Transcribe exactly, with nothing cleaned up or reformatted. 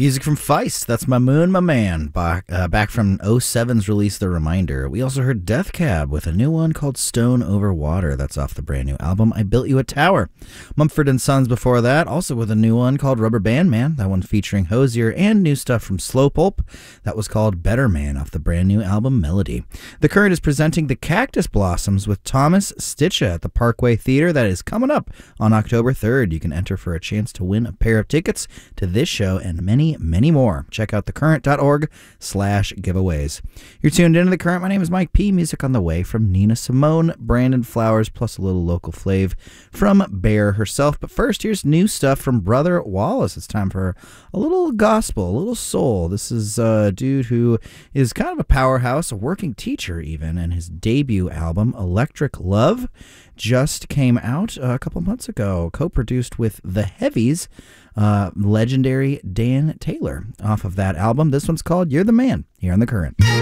Music from Feist, that's My Moon, My Man, back, uh, back from oh seven's release, The Reminder. We also heard Death Cab with a new one called Stone Over Water. That's off the brand new album, I Built You a Tower. Mumford and Sons before that, also with a new one called Rubber Band Man, that one featuring Hozier, and new stuff from Slow Pulp. That was called Better Man off the brand new album, Melody. The Current is presenting the Cactus Blossoms with Thomas Stitcha at the Parkway Theater. That is coming up on October third. You can enter for a chance to win a pair of tickets to this show and many many more. Check out thecurrent.org slash giveaways. You're tuned into The Current. My name is Mike P. Music on the way from Nina Simone, Brandon Flowers, plus a little local flav from Bear herself. But first, here's new stuff from Brother Wallace. It's time for a little gospel, a little soul. This is a dude who is kind of a powerhouse, a working teacher even, and his debut album, Electric Love, just came out a couple months ago, co-produced with The Heavies, uh, legendary Dan Taylor. Off of that album, this one's called You're the Man, here on The Current.